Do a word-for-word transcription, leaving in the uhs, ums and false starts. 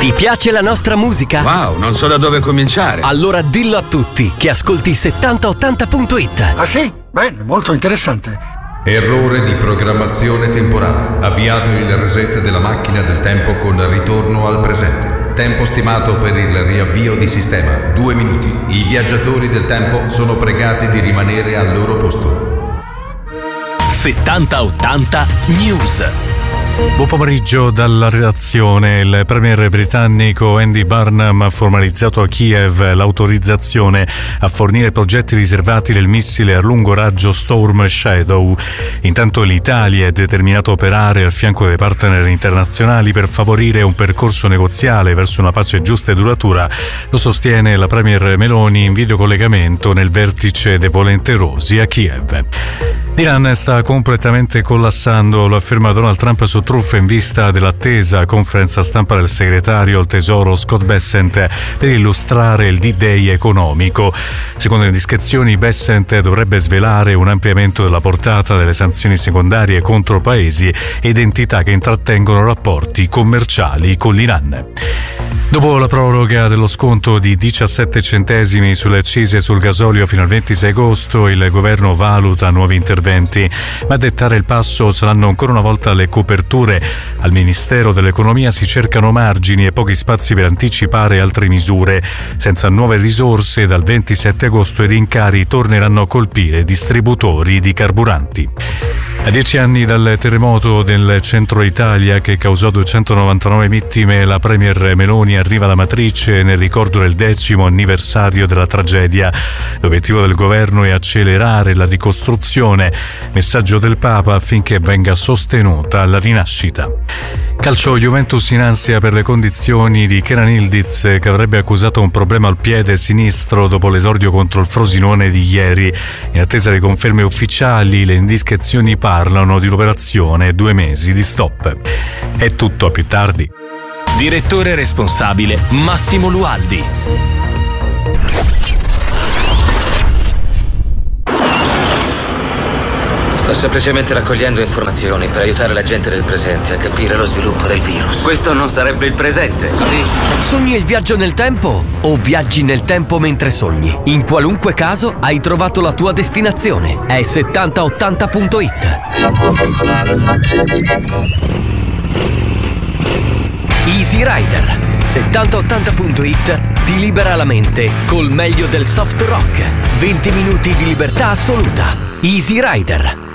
Ti piace la nostra musica? Wow, non so da dove cominciare. Allora dillo a tutti che ascolti settanta ottanta punto it. Ah sì? Bene, molto interessante. Errore di programmazione temporale. Avviato il reset della macchina del tempo con ritorno al presente. Tempo stimato per il riavvio di sistema, due minuti. I viaggiatori del tempo sono pregati di rimanere al loro posto. settanta ottanta News. Buon pomeriggio dalla redazione. Il premier britannico Andy Burnham ha formalizzato a Kiev l'autorizzazione a fornire progetti riservati del missile a lungo raggio Storm Shadow. Intanto l'Italia è determinata a operare al fianco dei partner internazionali per favorire un percorso negoziale verso una pace giusta e duratura, lo sostiene la premier Meloni in videocollegamento nel vertice dei volenterosi a Kiev. L'Iran sta completamente collassando, lo afferma Donald Trump su truffe in vista dell'attesa conferenza stampa del segretario al Tesoro Scott Bessent per illustrare il D-Day economico. Secondo le indiscrezioni, Bessent dovrebbe svelare un ampliamento della portata delle sanzioni secondarie contro paesi ed entità che intrattengono rapporti commerciali con l'Iran. Dopo la proroga dello sconto di diciassette centesimi sulle accise sul gasolio fino al ventisei agosto, il governo valuta nuovi interventi, ma a dettare il passo saranno ancora una volta le coperture. Al Ministero dell'Economia si cercano margini e pochi spazi per anticipare altre misure. Senza nuove risorse, dal ventisette agosto i rincari torneranno a colpire distributori di carburanti. A dieci anni dal terremoto del centro Italia che causò duecentonovantanove vittime, la premier Meloni arriva ad Amatrice nel ricordo del decimo anniversario della tragedia. L'obiettivo del governo è accelerare la ricostruzione, messaggio del Papa affinché venga sostenuta la rinascita. Calcio, Juventus in ansia per le condizioni di Kenan Yildiz, che avrebbe accusato un problema al piede sinistro dopo l'esordio contro il Frosinone di ieri. In attesa di conferme ufficiali, le indiscrezioni parlano di un'operazione e due mesi di stop. È tutto, a più tardi. Direttore responsabile Massimo Lualdi. Sto semplicemente raccogliendo informazioni per aiutare la gente del presente a capire lo sviluppo del virus. Questo non sarebbe il presente, così? Sogni il viaggio nel tempo o viaggi nel tempo mentre sogni? In qualunque caso hai trovato la tua destinazione. È settanta ottanta punto it. Easy Rider. settanta ottanta punto it ti libera la mente col meglio del soft rock. venti minuti di libertà assoluta. Easy Rider.